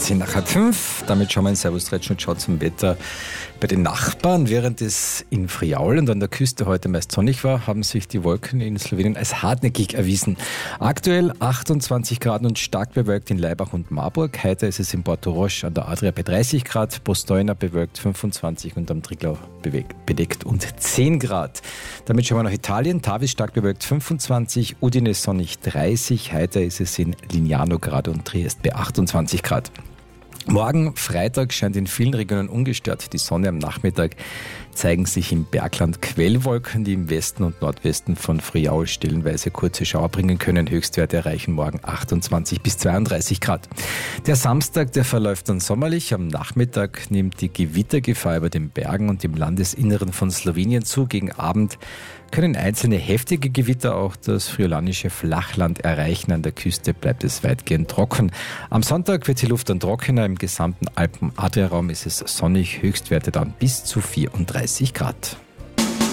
5:10. Damit schauen wir in Servus Retsch und schaut zum Wetter bei den Nachbarn. Während es in Friaul und an der Küste heute meist sonnig war, haben sich die Wolken in Slowenien als hartnäckig erwiesen. Aktuell 28 Grad und stark bewölkt in Laibach und Marburg. Heute ist es in Portorož an der Adria bei 30 Grad, Postojna bewölkt 25 und am Triglav bedeckt und 10 Grad. Damit schauen wir nach Italien. Tavis stark bewölkt 25, Udine sonnig 30. Heute ist es in Lignano gerade und Triest bei 28 Grad. Morgen, Freitag, scheint in vielen Regionen ungestört die Sonne. Am Nachmittag zeigen sich im Bergland Quellwolken, die im Westen und Nordwesten von Friaul stellenweise kurze Schauer bringen können. Höchstwerte erreichen morgen 28 bis 32 Grad. Der Samstag, der verläuft dann sommerlich. Am Nachmittag nimmt die Gewittergefahr über den Bergen und im Landesinneren von Slowenien zu. Gegen Abend können einzelne heftige Gewitter auch das friulanische Flachland erreichen. An der Küste bleibt es weitgehend trocken. Am Sonntag wird die Luft dann trockener. Im gesamten Alpen-Adria-Raum ist es sonnig. Höchstwerte dann bis zu 34 Grad.